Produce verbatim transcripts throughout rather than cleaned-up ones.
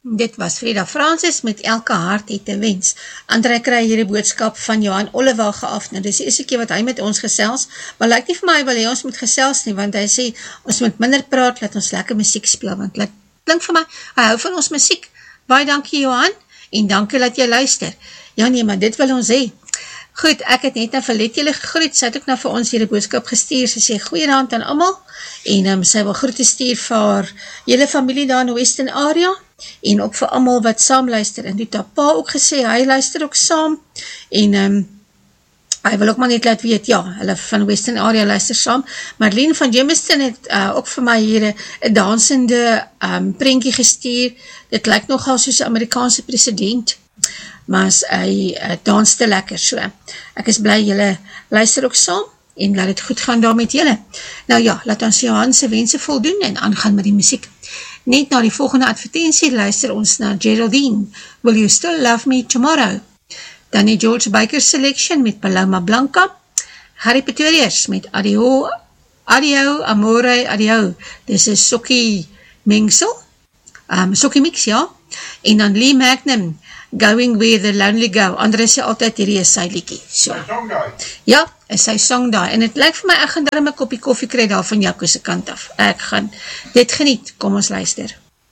Dit was Frida Francis met Elke Hart het 'n wens. André kry hierdie boodskap van Johan Ollewagen af. Nou, dis die eerste keer wat hy met ons gesels, maar lyk nie vir my, wil hy ons moet gesels nie, want hy sê, ons moet minder praat, laat ons lekker muziek speel, want het klink vir my, hy hou van ons muziek. Baie dankie Johan, en dankie dat jy luister. Ja nee, maar dit wil ons hê. Goed, ek het net nou vir Let julle gegroet, sy het ook nou vir ons hierdie boodskap gestuur, sy sê goeienavond aan almal, en um, sy wil groete stuur vir julle familie daar in die Western area, en ook vir almal wat saam luister, en die pa ook gesê, hy luister ook saam, en um, hy wil ook maar net laat weet, ja, hulle van Western area luister saam, Marlene van Jamestown het uh, ook vir my hier een dansende um, prentjie gestuur, dit lyk nogal soos een Amerikaanse president, maar hy uh, dans te lekker so. Ek is bly julle luister ook saam en laat het goed gaan daar met julle. Nou ja, laat ons Johanse wense voldoen en aangaan met die muziek. Net na die volgende advertentie luister ons na Geraldine, Will You Still Love Me Tomorrow? Dan die George Baker Selection met Paloma Blanca, Harry Pretorius met Adio, Adio, Amore, Adio, dis is Sokkie Mengsel, um, Sokkie Mix, ja, en dan Lee Magnum, Going Where the Lonely Go, Andres sê altyd hierdie is sy liekie. So. Ja, is sy song daar, en het lyk vir my, ek gaan daar my kopie koffie kry daar van Jaco se kant af, ek gaan dit geniet, kom ons luister.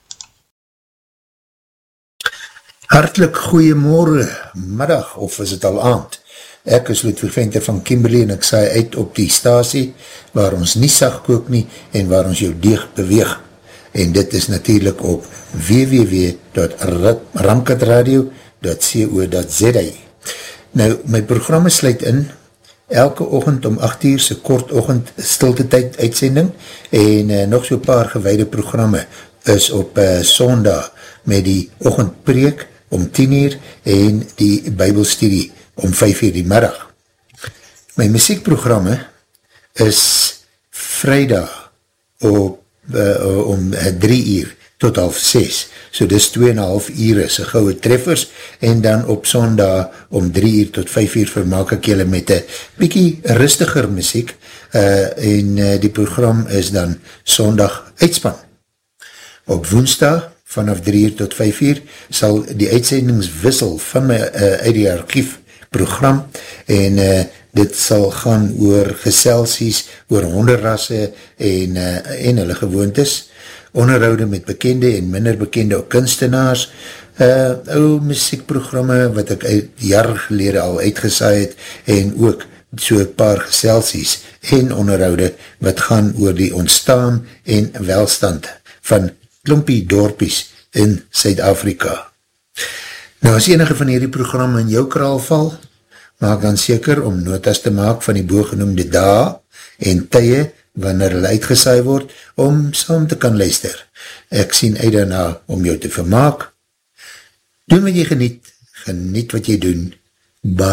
Hartlik goeiemorgen, middag, of is het al aand? Ek is Ludwig Venter van Kimberley en ek saai uit op die stasie, waar ons nie sag kook nie, en waar ons jou deeg beweeg. En dit is natuurlijk op w w w dot ramkatradio dot co dot z a. Nou, my programme sluit in, elke oggend om agt uur se kort oggend stilte tyd uitsending, en uh, nog so paar gewyde programme is op uh, Sondag met die oggendpreek om tien uur en die Bybelstudie om vyf uur die middag. My muziekprogramme is Vrydag op uh, om uh, drie uur tot half ses, so dis twee en een half uur is gouwe treffers, en dan op Sondag om drie uur tot vyf uur vermaak ek julle met een bykie rustiger muziek, uh, en uh, die program is dan Sondag uitspan. Op Woensdag vanaf drie uur tot vyf uur sal die uitsendings wissel van my uh, uit die archief program, en uh, dit sal gaan oor geselsies, oor honderrasse en, uh, en hulle gewoontes, onderhoude met bekende en minder bekende kunstenaars, uh, ou muziekprogramme wat ek uit jaar gelede al uitgesaai het, en ook so een paar geselsies en onderhoude wat gaan oor die ontstaan en welstand van klompie dorpies in Suid-Afrika. Nou, as enige van hierdie programme in jou kraal val, maak dan seker om notas te maak van die boogenoemde dae en tye wanneer hulle uitgesaai word, om saam te kan luister. Ek sien uit daarna om jou te vermaak. Doen wat jy geniet, geniet wat jy doen, bye.